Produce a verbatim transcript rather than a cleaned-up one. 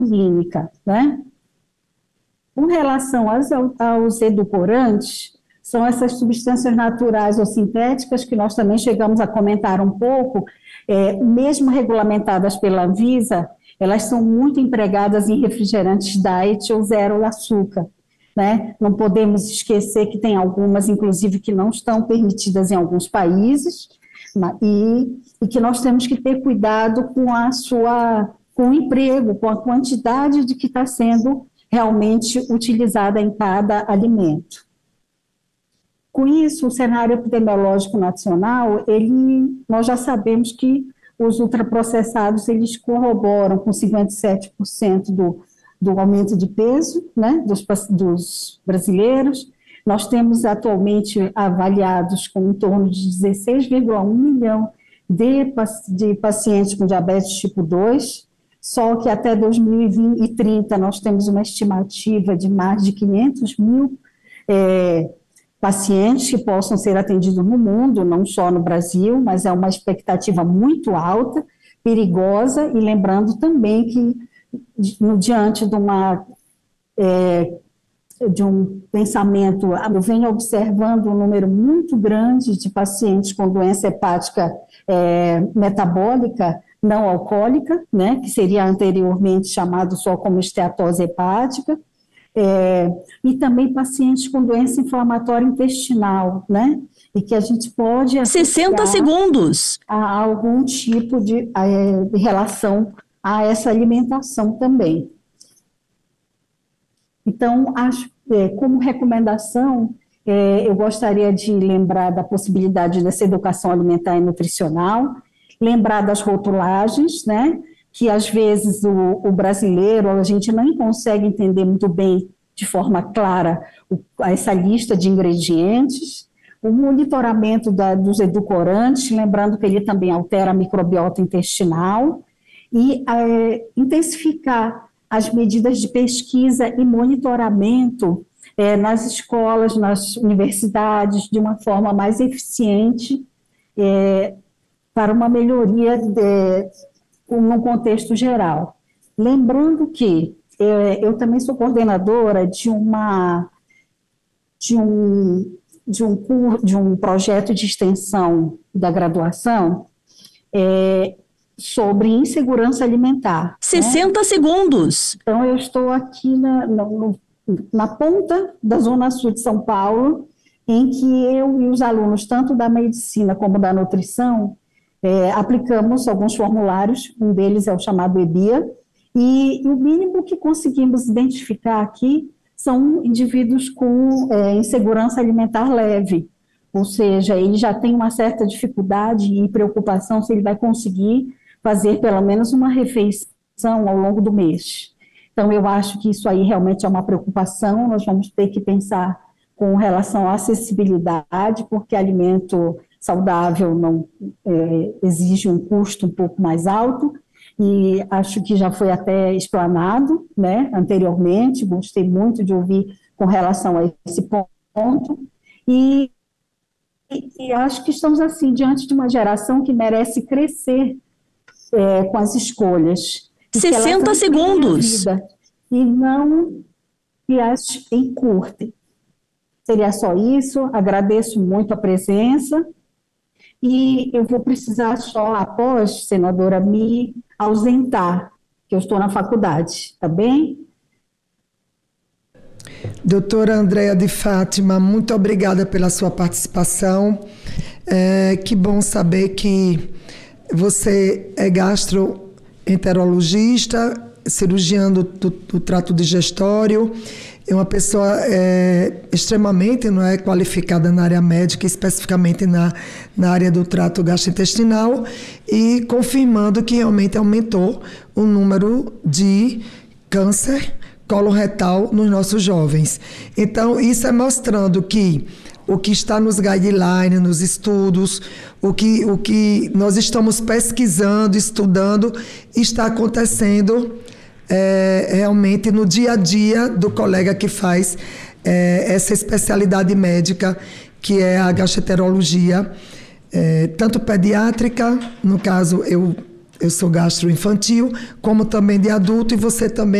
clínica, né? Com relação aos, aos edulcorantes, são essas substâncias naturais ou sintéticas que nós também chegamos a comentar um pouco, é, mesmo regulamentadas pela Anvisa, elas são muito empregadas em refrigerantes diet ou zero açúcar, né? Não podemos esquecer que tem algumas, inclusive, que não estão permitidas em alguns países, e, e que nós temos que ter cuidado com a sua, com o emprego, com a quantidade de que está sendo realmente utilizada em cada alimento. Com isso, o cenário epidemiológico nacional, ele, nós já sabemos que os ultraprocessados, eles corroboram com cinquenta e sete por cento do, do aumento de peso, né, dos, dos brasileiros. Nós temos atualmente avaliados com em torno de dezesseis vírgula um milhão de, de pacientes com diabetes tipo dois, só que até dois mil e trinta nós temos uma estimativa de mais de quinhentos mil é, pacientes que possam ser atendidos no mundo, não só no Brasil, mas é uma expectativa muito alta, perigosa, e lembrando também que, diante de uma... É, de um pensamento, eu venho observando um número muito grande de pacientes com doença hepática é, metabólica não alcoólica, né, que seria anteriormente chamado só como esteatose hepática, é, e também pacientes com doença inflamatória intestinal, né, e que a gente pode sessenta segundos a algum tipo de, a, de relação a essa alimentação também. Então, acho, é, como recomendação, é, eu gostaria de lembrar da possibilidade dessa educação alimentar e nutricional, lembrar das rotulagens, né, que às vezes o, o brasileiro, a gente não consegue entender muito bem, de forma clara, o, essa lista de ingredientes, o monitoramento da, dos edulcorantes, lembrando que ele também altera a microbiota intestinal, e é, intensificar as medidas de pesquisa e monitoramento é, nas escolas, nas universidades, de uma forma mais eficiente, é, para uma melhoria de, num contexto geral. Lembrando que é, eu também sou coordenadora de, uma, de, um, de, um, de um projeto de extensão da graduação, é, sobre insegurança alimentar. sessenta segundos. Então, eu estou aqui na, na, na ponta da Zona Sul de São Paulo, em que eu e os alunos, tanto da medicina como da nutrição, é, aplicamos alguns formulários, um deles é o chamado EBIA, e, e o mínimo que conseguimos identificar aqui são indivíduos com é, insegurança alimentar leve, ou seja, ele já tem uma certa dificuldade e preocupação se ele vai conseguir fazer pelo menos uma refeição ao longo do mês. Então, eu acho que isso aí realmente é uma preocupação, nós vamos ter que pensar com relação à acessibilidade, porque alimento saudável não é, exige um custo um pouco mais alto, e acho que já foi até explanado, né, anteriormente, gostei muito de ouvir com relação a esse ponto, e, e, e acho que estamos, assim, diante de uma geração que merece crescer É, com as escolhas. sessenta segundos. Vida, e não que as encurtem. Seria só isso, agradeço muito a presença e eu vou precisar só, após, senadora, me ausentar, que eu estou na faculdade, tá bem? Doutora Andréa de Fátima, muito obrigada pela sua participação. É, que bom saber que você é gastroenterologista, cirurgião do, do, do trato digestório, é uma pessoa é, extremamente não é, qualificada na área médica, especificamente na, na área do trato gastrointestinal, e confirmando que realmente aumentou o número de câncer coloretal nos nossos jovens. Então, isso é mostrando que o que está nos guidelines, nos estudos, o que, o que nós estamos pesquisando, estudando, está acontecendo é, realmente no dia a dia do colega que faz é, essa especialidade médica, que é a gastroenterologia, é, tanto pediátrica, no caso eu Eu sou gastroinfantil, como também de adulto, e você também